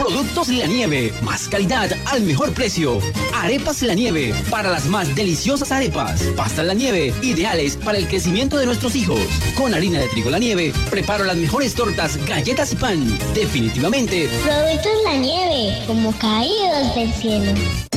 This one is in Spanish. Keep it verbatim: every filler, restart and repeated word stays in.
Productos La Nieve, más calidad al mejor precio. Arepas La Nieve, para las más deliciosas arepas. Pastas La Nieve, ideales para el crecimiento de nuestros hijos. Con harina de trigo La Nieve, preparo las mejores tortas, galletas y pan. Definitivamente, Productos La Nieve, como caídos del cielo.